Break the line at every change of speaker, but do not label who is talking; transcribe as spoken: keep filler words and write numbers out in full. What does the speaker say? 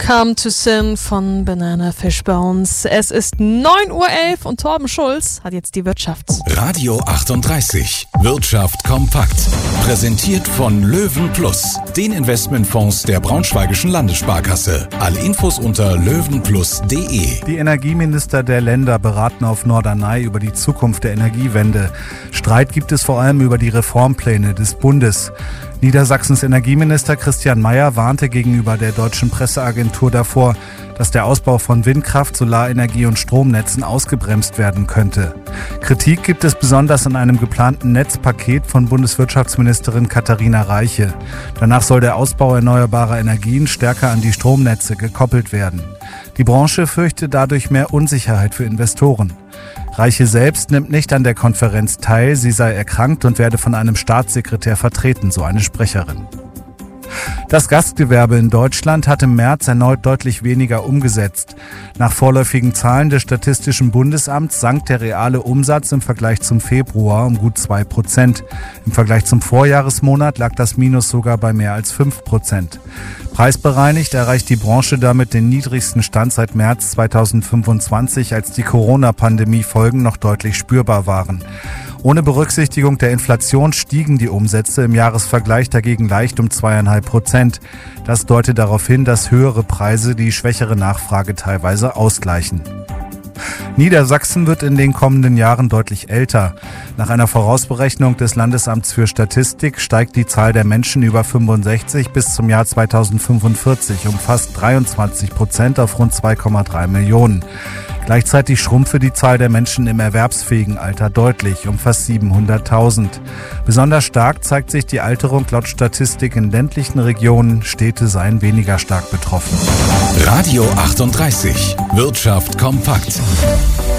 Come to Sin von Banana Fish Bones. Es ist neun Uhr elf und Torben Schulz hat jetzt die Wirtschaft.
Radio achtunddreißig. Wirtschaft kompakt. Präsentiert von Löwen Plus, den Investmentfonds der Braunschweigischen Landessparkasse. Alle Infos unter löwenplus punkt de.
Die Energieminister der Länder beraten auf Norderney über die Zukunft der Energiewende. Streit gibt es vor allem über die Reformpläne des Bundes. Niedersachsens Energieminister Christian Mayer warnte gegenüber der deutschen Presseagentur davor, dass der Ausbau von Windkraft, Solarenergie und Stromnetzen ausgebremst werden könnte. Kritik gibt es besonders an einem geplanten Netzpaket von Bundeswirtschaftsministerin Katharina Reiche. Danach soll der Ausbau erneuerbarer Energien stärker an die Stromnetze gekoppelt werden. Die Branche fürchtet dadurch mehr Unsicherheit für Investoren. Reiche selbst nimmt nicht an der Konferenz teil, sie sei erkrankt und werde von einem Staatssekretär vertreten, so eine Sprecherin. Das Gastgewerbe in Deutschland hat im März erneut deutlich weniger umgesetzt. Nach vorläufigen Zahlen des Statistischen Bundesamts sank der reale Umsatz im Vergleich zum Februar um gut zwei Prozent. Im Vergleich zum Vorjahresmonat lag das Minus sogar bei mehr als fünf Prozent. Preisbereinigt erreicht die Branche damit den niedrigsten Stand seit März zweitausendfünfundzwanzig, als die Corona-Pandemie-Folgen noch deutlich spürbar waren. Ohne Berücksichtigung der Inflation stiegen die Umsätze im Jahresvergleich dagegen leicht um zweieinhalb Prozent. Das deutet darauf hin, dass höhere Preise die schwächere Nachfrage teilweise ausgleichen. Niedersachsen wird in den kommenden Jahren deutlich älter. Nach einer Vorausberechnung des Landesamts für Statistik steigt die Zahl der Menschen über fünfundsechzig bis zum Jahr zweitausendfünfundvierzig um fast dreiundzwanzig Prozent auf rund zwei Komma drei Millionen. Gleichzeitig schrumpfe die Zahl der Menschen im erwerbsfähigen Alter deutlich, um fast siebenhunderttausend. Besonders stark zeigt sich die Alterung laut Statistik in ländlichen Regionen. Städte seien weniger stark betroffen.
Radio achtunddreißig. Wirtschaft kompakt.